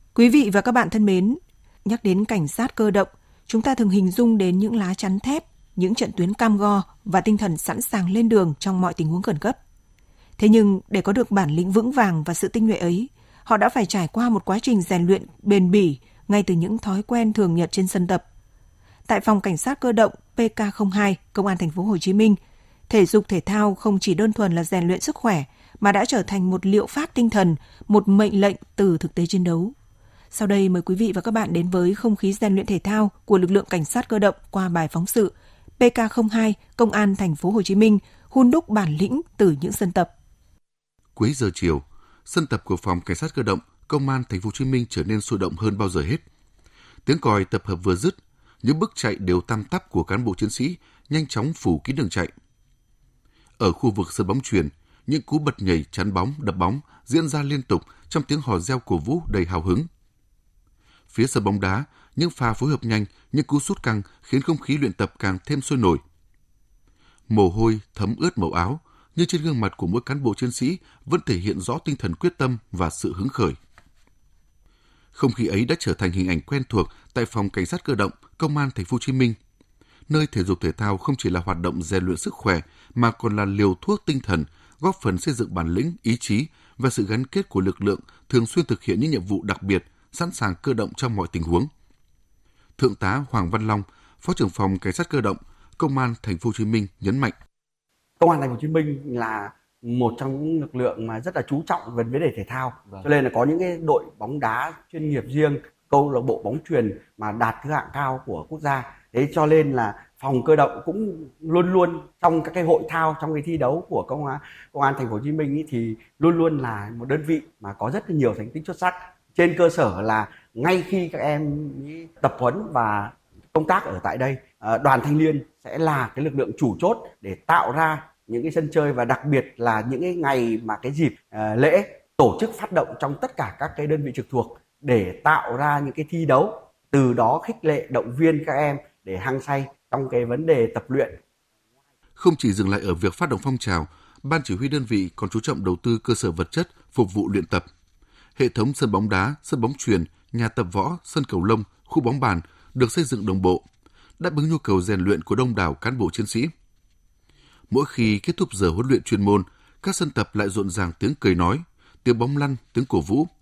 Quý vị và các bạn thân mến, nhắc đến cảnh sát cơ động, chúng ta thường hình dung đến những lá chắn thép, những trận tuyến cam go và tinh thần sẵn sàng lên đường trong mọi tình huống khẩn cấp. Thế nhưng để có được bản lĩnh vững vàng và sự tinh nhuệ ấy, họ đã phải trải qua một quá trình rèn luyện bền bỉ ngay từ những thói quen thường nhật trên sân tập. Tại phòng cảnh sát cơ động PK02, Công an thành phố Hồ Chí Minh, thể dục thể thao không chỉ đơn thuần là rèn luyện sức khỏe mà đã trở thành một liệu pháp tinh thần, một mệnh lệnh từ thực tế chiến đấu. Sau đây mời quý vị và các bạn đến với không khí rèn luyện thể thao của lực lượng cảnh sát cơ động qua bài phóng sự PK02 Công an thành phố Hồ Chí Minh hun đúc bản lĩnh từ những sân tập. Cuối giờ chiều, sân tập của phòng cảnh sát cơ động Công an thành phố Hồ Chí Minh trở nên sôi động hơn bao giờ hết. Tiếng còi tập hợp vừa dứt, những bước chạy đều tăm tắp của cán bộ chiến sĩ nhanh chóng phủ kín đường chạy. Ở khu vực sân bóng chuyền, những cú bật nhảy, chắn bóng, đập bóng diễn ra liên tục trong tiếng hò reo cổ vũ đầy hào hứng. Phía sân bóng đá, những pha phối hợp nhanh, những cú sút căng khiến không khí luyện tập càng thêm sôi nổi. Mồ hôi thấm ướt màu áo, nhưng trên gương mặt của mỗi cán bộ chiến sĩ vẫn thể hiện rõ tinh thần quyết tâm và sự hứng khởi. Không khí ấy đã trở thành hình ảnh quen thuộc tại phòng cảnh sát cơ động Công an thành phố Hồ Chí Minh, nơi thể dục thể thao không chỉ là hoạt động rèn luyện sức khỏe mà còn là liều thuốc tinh thần, góp phần xây dựng bản lĩnh, ý chí và sự gắn kết của lực lượng thường xuyên thực hiện những nhiệm vụ đặc biệt, sẵn sàng cơ động trong mọi tình huống. Thượng tá Hoàng Văn Long, Phó trưởng phòng cảnh sát cơ động Công an thành phố Hồ Chí Minh nhấn mạnh: Công an thành phố Hồ Chí Minh là một trong những lực lượng mà rất là chú trọng về vấn đề thể thao, cho nên là có những cái đội bóng đá chuyên nghiệp riêng, câu lạc bộ bóng chuyền mà đạt thứ hạng cao của quốc gia. Thế cho nên là phòng cơ động cũng luôn luôn trong các cái hội thao, trong cái thi đấu của công an thành phố Hồ Chí Minh ý, thì luôn luôn là một đơn vị mà có rất là nhiều thành tích xuất sắc. Trên cơ sở là ngay khi các em tập huấn và công tác ở tại đây, đoàn thanh niên sẽ là cái lực lượng chủ chốt để tạo ra những cái sân chơi, và đặc biệt là những cái ngày mà cái dịp lễ tổ chức phát động trong tất cả các cái đơn vị trực thuộc để tạo ra những cái thi đấu, từ đó khích lệ động viên các em để hăng say trong cái vấn đề tập luyện. Không chỉ dừng lại ở việc phát động phong trào, ban chỉ huy đơn vị còn chú trọng đầu tư cơ sở vật chất phục vụ luyện tập. Hệ thống sân bóng đá, sân bóng chuyền, nhà tập võ, sân cầu lông, khu bóng bàn được xây dựng đồng bộ, đáp ứng nhu cầu rèn luyện của đông đảo cán bộ chiến sĩ. Mỗi khi kết thúc giờ huấn luyện chuyên môn, các sân tập lại rộn ràng tiếng cười nói, tiếng bóng lăn, tiếng cổ vũ.